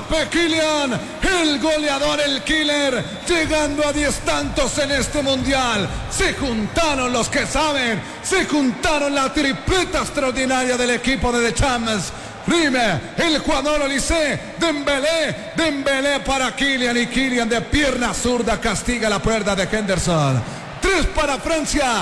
Mbappé, Kylian, el goleador, el killer, llegando a 10 tantos en este mundial. Se juntaron los que saben, se juntaron la tripleta extraordinaria del equipo de Deschamps. Rime, el jugador Olise, Dembélé para Kylian, y Kylian de pierna zurda castiga la puerta de Henderson. 3 para Francia,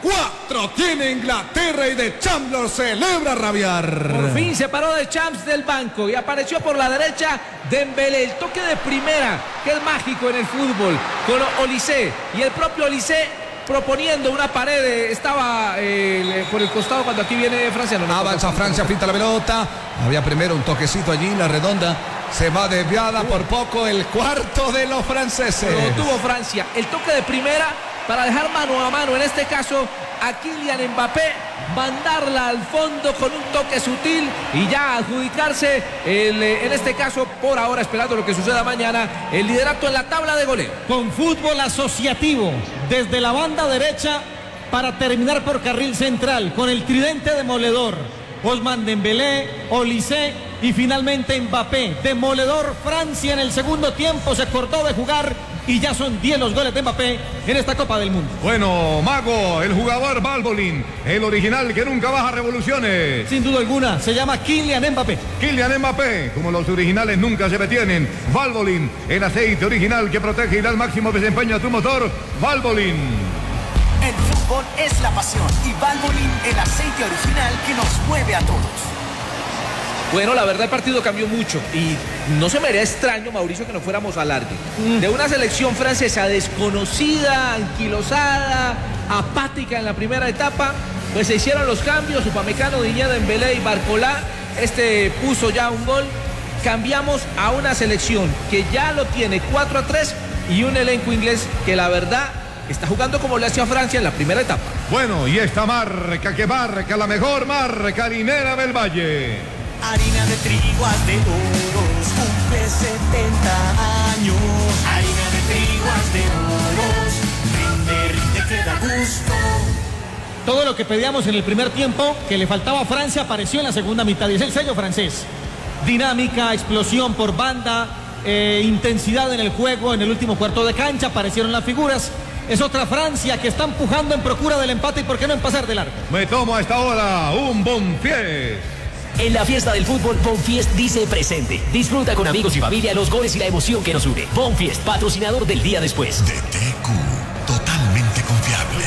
4 tiene Inglaterra, y Deschamps lo celebra rabiar. Por fin se paró Deschamps del banco y apareció por la derecha Dembélé. El toque de primera, que es mágico en el fútbol, con Olise, y el propio Olise proponiendo una pared, estaba por el costado cuando aquí viene Francia. Avanza Francia, pinta la pelota. Había primero un toquecito allí, la redonda. Se va desviada por poco, el cuarto de los franceses. Lo tuvo Francia. El toque de primera para dejar mano a mano, en este caso a Kylian Mbappé, mandarla al fondo con un toque sutil y ya adjudicarse en este caso, por ahora, esperando lo que suceda mañana, el liderato en la tabla de goleo. Con fútbol asociativo desde la banda derecha para terminar por carril central, con el tridente demoledor: Ousmane Dembélé, Olise y finalmente Mbappé. Demoledor Francia en el segundo tiempo, se cortó de jugar y ya son 10 los goles de Mbappé en esta Copa del Mundo. Bueno, Mago, el jugador Valbolín, el original que nunca baja revoluciones. Sin duda alguna, se llama Kylian Mbappé. Kylian Mbappé, como los originales nunca se detienen. Valbolín, el aceite original que protege y da el máximo desempeño a tu motor. Valbolín. El fútbol es la pasión y Valvoline, el aceite original que nos mueve a todos. Bueno, la verdad el partido cambió mucho y no se me haría extraño, Mauricio, que no fuéramos a alargue. De una selección francesa desconocida, anquilosada, apática en la primera etapa, pues se hicieron los cambios: Upamecano, Digne, Dembélé y Barcola. Puso ya un gol. Cambiamos a una selección que ya lo tiene 4-3 y un elenco inglés que la verdad está jugando como le hacía Francia en la primera etapa. Bueno, y esta marca que marca la mejor marca harinera del Valle. Harina de trigo de oros, cumple 70 años. Harina de trigo de oros, rinde, que da gusto. Todo lo que pedíamos en el primer tiempo, que le faltaba a Francia, apareció en la segunda mitad, y es el sello francés. Dinámica, explosión por banda, intensidad en el juego. En el último cuarto de cancha aparecieron las figuras. Es otra Francia que está empujando en procura del empate, y por qué no en pasar del arco. Me tomo a esta hora un Bonfiest. En la fiesta del fútbol, Bonfiest dice presente. Disfruta con amigos y familia los goles y la emoción que nos une. Bonfiest, patrocinador del día después. DTQ, totalmente confiable.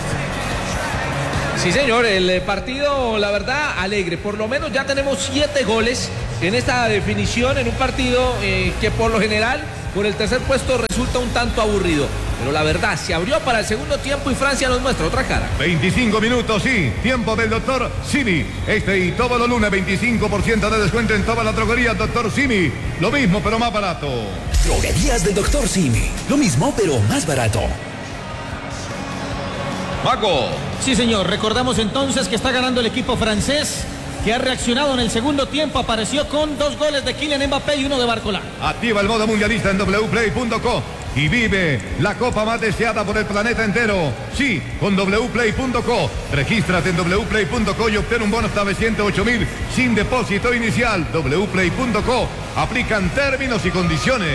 Sí, señor, el partido, la verdad, alegre. Por lo menos ya tenemos 7 goles en esta definición, en un partido que por lo general, por el tercer puesto, resulta un tanto aburrido. Pero la verdad, se abrió para el segundo tiempo y Francia nos muestra otra cara. 25 minutos, sí. Tiempo del doctor Simi. Y todos los lunes, 25% de descuento en todas las droguerías Doctor Simi. Lo mismo, pero más barato. Droguerías del Doctor Simi. Lo mismo, pero más barato. Mago. Sí, señor. Recordamos entonces que está ganando el equipo francés, que ha reaccionado en el segundo tiempo. Apareció con 2 goles de Kylian Mbappé y 1 de Barcola. Activa el modo mundialista en wplay.co y vive la copa más deseada por el planeta entero. Sí, con wplay.co. Regístrate en wplay.co y obtén un bono hasta 908.000 sin depósito inicial. wplay.co. Aplican términos y condiciones.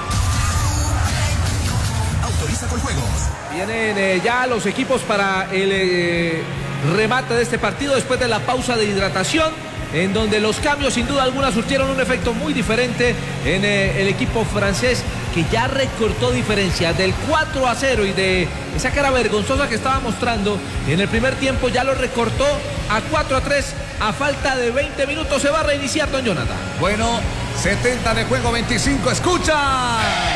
Autoriza con juegos. Vienen ya los equipos para el remate de este partido después de la pausa de hidratación, en donde los cambios sin duda alguna surtieron un efecto muy diferente en el equipo francés, que ya recortó diferencias del 4-0 y de esa cara vergonzosa que estaba mostrando en el primer tiempo, ya lo recortó a 4-3 a falta de 20 minutos. Se va a reiniciar, don Jonathan. Bueno, 70 de juego, 25, escucha.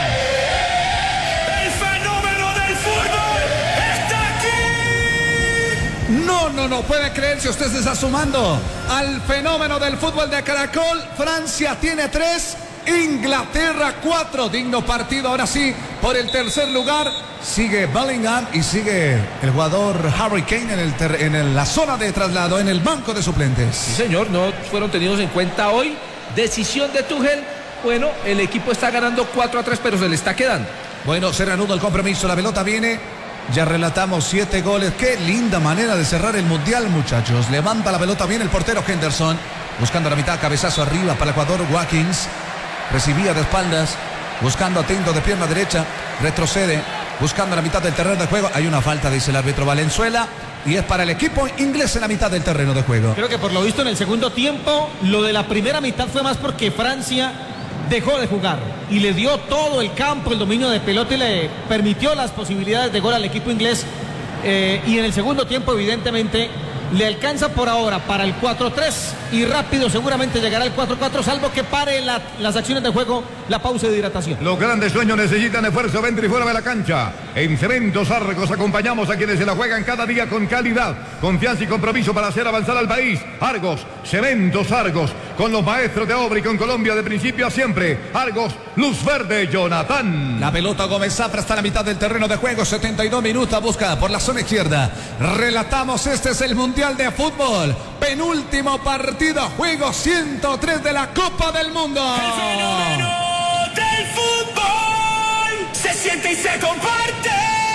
El fenómeno del fútbol está aquí. No puede creerse, usted se está sumando al fenómeno del fútbol de Caracol. Francia tiene 3, Inglaterra 4. Digno partido ahora sí por el tercer lugar. Sigue Bellingham y sigue el jugador Harry Kane en la zona de traslado, en el banco de suplentes. Sí, señor, no fueron tenidos en cuenta hoy. Decisión de Tuchel. Bueno, el equipo está ganando 4-3, pero se le está quedando. Bueno, se reanuda el compromiso, la pelota viene. Ya relatamos 7 goles. Qué linda manera de cerrar el mundial, muchachos. Levanta la pelota bien el portero Henderson, buscando la mitad, cabezazo arriba para el jugador Watkins. recibía de espaldas, buscando atento de pierna derecha, retrocede, buscando la mitad del terreno de juego. Hay una falta, dice el árbitro Valenzuela, y es para el equipo inglés en la mitad del terreno de juego. Creo que por lo visto en el segundo tiempo, lo de la primera mitad fue más porque Francia dejó de jugar y le dio todo el campo, el dominio de pelota y le permitió las posibilidades de gol al equipo inglés. Y en el segundo tiempo, evidentemente, le alcanza por ahora para el 4-3 y rápido seguramente llegará el 4-4, salvo que pare las acciones de juego, la pausa de hidratación. Los grandes sueños necesitan esfuerzo dentro y fuera de la cancha. En Cementos Argos acompañamos a quienes se la juegan cada día con calidad, confianza y compromiso para hacer avanzar al país. Argos, Cementos Argos, con los maestros de obra y con Colombia de principio a siempre. Argos, luz verde, Jonathan. La pelota Gómez Zafra está en la mitad del terreno de juego, 72 minutos, busca por la zona izquierda. Relatamos, este es el Mundial de Fútbol, penúltimo partido, juego 103 de la Copa del Mundo. El fenómeno del fútbol se siente y se comparte.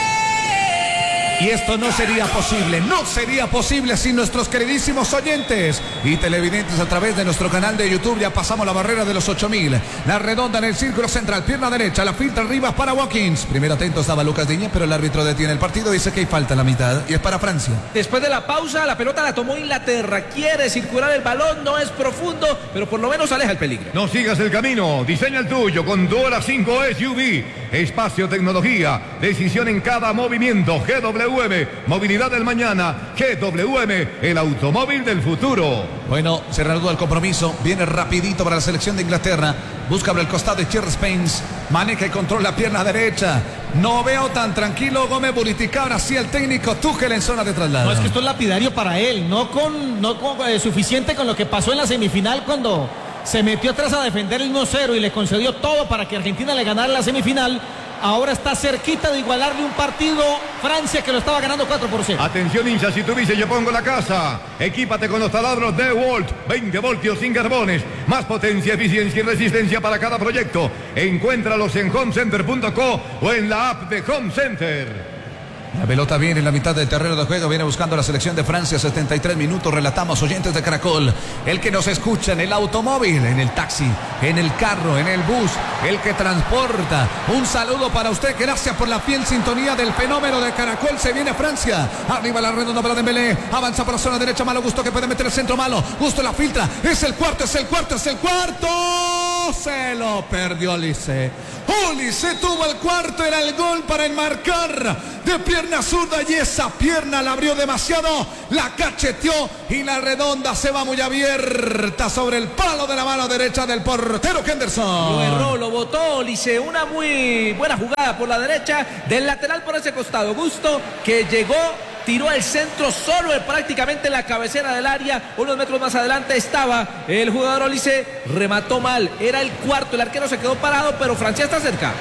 Y esto no sería posible sin nuestros queridísimos oyentes y televidentes a través de nuestro canal de YouTube. Ya pasamos la barrera de los 8.000. La redonda en el círculo central, pierna derecha, la filtra arriba para Watkins. Primero atento estaba Lucas Diñé, pero el árbitro detiene el partido, dice que hay falta en la mitad y es para Francia. Después de la pausa, la pelota la tomó Inglaterra. Quiere circular el balón, no es profundo, pero por lo menos aleja el peligro. No sigas el camino, diseña el tuyo con Dora 5 SUV. Espacio, tecnología, decisión en cada movimiento. GWM, movilidad del mañana. GWM, el automóvil del futuro. Bueno, se reanuda el compromiso, viene rapidito para la selección de Inglaterra. Busca por el costado izquierdo Spence, maneja y controla la pierna derecha. No veo tan tranquilo Gómez Buriticabra, así el técnico Tuchel en zona de traslado. No, es que esto es lapidario para él, no con suficiente con lo que pasó en la semifinal cuando se metió atrás a defender el 1-0 y le concedió todo para que Argentina le ganara la semifinal. Ahora está cerquita de igualarle un partido Francia que lo estaba ganando 4-0. Atención hinchas, si tú dices yo pongo la casa. Equípate con los taladros DeWalt, 20 voltios sin carbones, más potencia, eficiencia y resistencia para cada proyecto. Encuéntralos en homecenter.co o en la app de Home Center. La pelota viene en la mitad del terreno de juego, viene buscando la selección de Francia, 73 minutos, relatamos, oyentes de Caracol, el que nos escucha en el automóvil, en el taxi, en el carro, en el bus, el que transporta. Un saludo para usted, gracias por la fiel sintonía del fenómeno de Caracol. Se viene Francia, arriba la redonda para Dembélé, avanza por la zona derecha, Malo Gusto que puede meter el centro, Malo Gusto la filtra, es el cuarto, se lo perdió Olise. Olise tuvo el cuarto, era el gol para enmarcar de pierna zurda y esa pierna la abrió demasiado, la cacheteó y la redonda se va muy abierta sobre el palo de la mano derecha del portero Henderson. Lo erró, lo botó Olise, una muy buena jugada por la derecha, del lateral por ese costado, Gusto que llegó, tiró el centro solo prácticamente en la cabecera del área, unos metros más adelante estaba el jugador Olise, remató mal, era el cuarto, el arquero se quedó parado, pero Francia está cerca.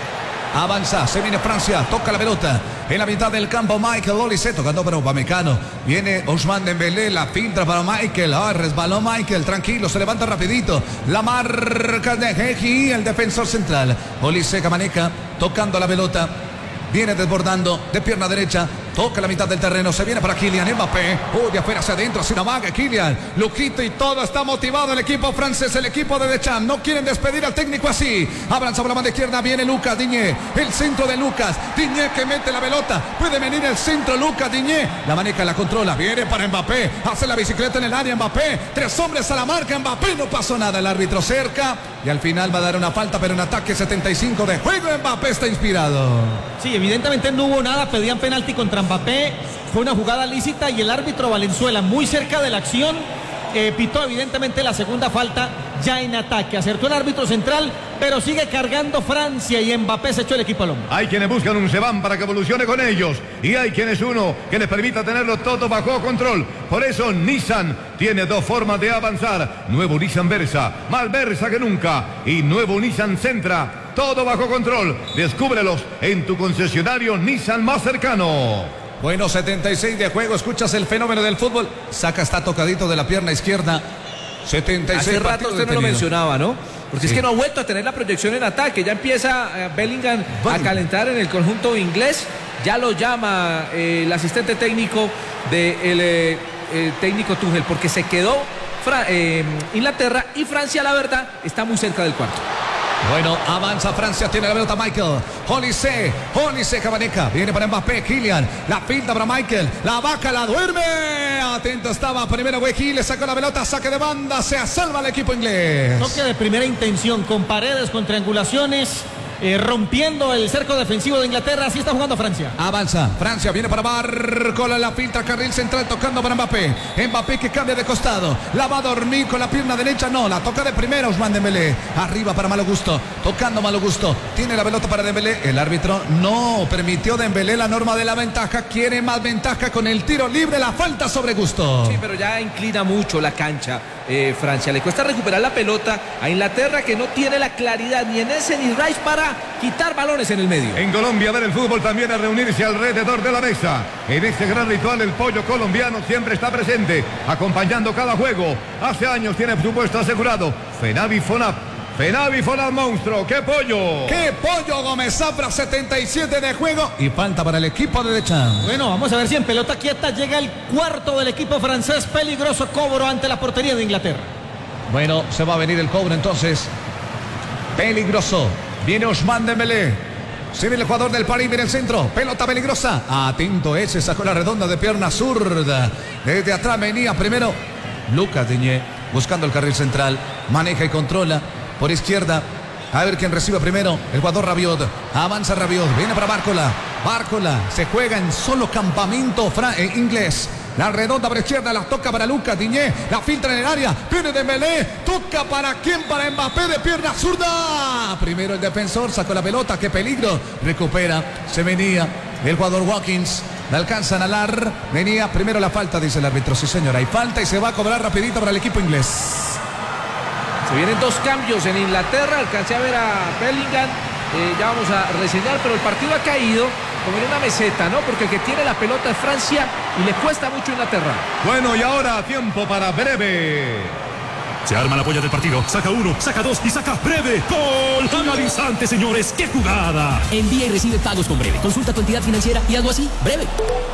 Avanza, se viene Francia, toca la pelota en la mitad del campo, Michael Olise tocando para Upamecano, viene Ousmane Dembélé, la filtra para Michael, resbaló Michael, tranquilo, se levanta rapidito, la marca de Heji, el defensor central, Olise Camaneca tocando la pelota, viene desbordando de pierna derecha, toca la mitad del terreno, se viene para Kylian Mbappé, de afuera hacia adentro, sin amague Kylian, Luquito y todo está motivado el equipo francés, el equipo de Deschamps, no quieren despedir al técnico así, avanza por la banda izquierda, viene Lucas Diñé, el centro de Lucas, Diñé que mete la pelota, puede venir el centro, Lucas Diñé, la maneja, la controla, viene para Mbappé, hace la bicicleta en el área, Mbappé, 3 hombres a la marca, Mbappé, no pasó nada, el árbitro cerca, y al final va a dar una falta, pero en ataque 75 de juego, Mbappé está inspirado. Sí, evidentemente no hubo nada, pedían penalti contra Mbappé, fue una jugada lícita y el árbitro Valenzuela muy cerca de la acción pitó evidentemente la segunda falta ya en ataque, acertó el árbitro central, pero sigue cargando Francia y Mbappé se echó el equipo al hombro. Hay quienes buscan un Seban para que evolucione con ellos y hay quienes uno que les permita tenerlo todo bajo control. Por eso Nissan tiene 2 formas de avanzar, nuevo Nissan Versa, más Versa que nunca, y nuevo Nissan Sentra, todo bajo control. Descúbrelos en tu concesionario Nissan más cercano. Bueno, 76 de juego, escuchas el fenómeno del fútbol. Saca, está tocadito de la pierna izquierda. 76. Hace rato usted no lo mencionaba, ¿no? Porque Sí. es que no ha vuelto a tener la proyección en ataque. Ya empieza Bellingham a calentar en el conjunto inglés. Ya lo llama el asistente técnico del técnico Tuchel, porque se quedó Inglaterra y Francia, la verdad, está muy cerca del cuarto. Bueno, avanza Francia, tiene la pelota Michael. Olise Cabaneca, viene para Mbappé, Kylian, la pinta para Michael, la vaca la duerme. Atento estaba primero Weji, le sacó la pelota, saque de banda, se salva el equipo inglés. Toque de primera intención, con paredes, con triangulaciones, rompiendo el cerco defensivo de Inglaterra. Así está jugando Francia. Avanza, Francia viene para Barcola, la filtra, carril central tocando para Mbappé. Mbappé que cambia de costado, la va a dormir con la pierna derecha, no, la toca de primera Ousmane Dembélé. Arriba para Malo Gusto, tocando Malo Gusto, tiene la pelota para Dembélé. El árbitro no permitió Dembélé la norma de la ventaja, quiere más ventaja con el tiro libre, la falta sobre Gusto. Sí, pero ya inclina mucho la cancha. Francia, le cuesta recuperar la pelota a Inglaterra, que no tiene la claridad ni en ese ni Rice para quitar balones en el medio. En Colombia, ver el fútbol también a reunirse alrededor de la mesa. En este gran ritual, el pollo colombiano siempre está presente, acompañando cada juego. Hace años tiene su puesto asegurado. Fenavi Fonap, monstruo. ¡Qué pollo! ¡Qué pollo! Gómez Zafra, 77 de juego y falta para el equipo de Deschamps. Bueno, vamos a ver si en pelota quieta llega el cuarto del equipo francés. Peligroso cobro ante la portería de Inglaterra. Bueno, se va a venir el cobro entonces. Peligroso. Viene Ousmane Dembélé. Se viene el jugador del París, viene el centro. Pelota peligrosa. Atento ese, sacó la redonda de pierna zurda. Desde atrás venía primero Lucas Digne, buscando el carril central. Maneja y controla. Por izquierda, a ver quién recibe primero. El jugador Rabiot, avanza Rabiot, viene para Barcola. Se juega en solo campamento inglés. La redonda por izquierda, la toca para Lucas Digne, la filtra en el área, viene Dembélé, toca para quién, para Mbappé de pierna zurda. Primero el defensor, sacó la pelota, qué peligro, recupera, se venía el jugador Watkins. La alcanzan a alar, venía primero la falta, dice el árbitro, sí señora, hay falta y se va a cobrar rapidito para el equipo inglés. Se vienen dos cambios en Inglaterra, alcancé a ver a Bellingham, ya vamos a reseñar, pero el partido ha caído como en una meseta, ¿no? Porque el que tiene la pelota es Francia y le cuesta mucho a Inglaterra. Bueno, y ahora tiempo para breve. Se arma la polla del partido, saca uno, saca dos y saca breve. ¡Gol! Analizante, señores, ¡qué jugada! Envía y recibe pagos con breve. Consulta tu entidad financiera y algo así, breve.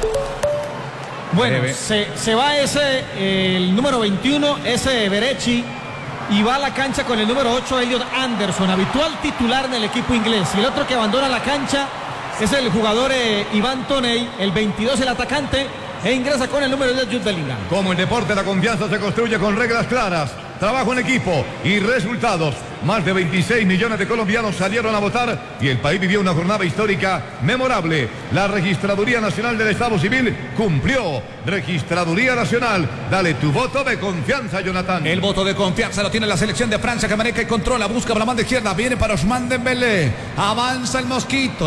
Bueno, se va el número 21, ese Berechi, y va a la cancha con el número 8, Elliot Anderson, habitual titular en el equipo inglés. Y el otro que abandona la cancha es el jugador Iván Toney, el 22, el atacante, e ingresa con el número 10, Jude Bellingham. Como el deporte, la confianza se construye con reglas claras, trabajo en equipo y resultados. Más de 26 millones de colombianos salieron a votar y el país vivió una jornada histórica memorable. La Registraduría Nacional del Estado Civil cumplió. Registraduría Nacional, dale tu voto de confianza, Jonathan. El voto de confianza lo tiene la selección de Francia, que maneja y controla, busca por la mano izquierda, viene para Ousmane Dembélé, avanza el Mosquito.